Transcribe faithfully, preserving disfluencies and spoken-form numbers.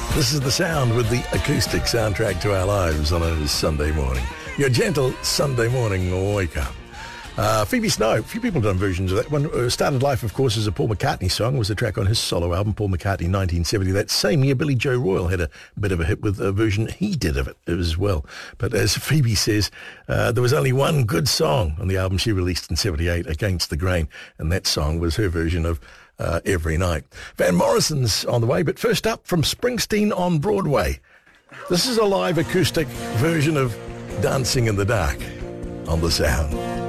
This is The Sound with the acoustic soundtrack to our lives on a Sunday morning. Your gentle Sunday morning wake up. Uh, Phoebe Snow, a few people have done versions of that one. Uh, Started Life, of course, as a Paul McCartney song, was the track on his solo album, Paul McCartney, nineteen seventy. That same year, Billy Joe Royal had a bit of a hit with a version he did of it as well. But as Phoebe says, uh, there was only one good song on the album she released in seventy-eight, Against the Grain, and that song was her version of uh, Every Night. Van Morrison's on the way, but first up, from Springsteen on Broadway. This is a live acoustic version of Dancing in the Dark on The Sound.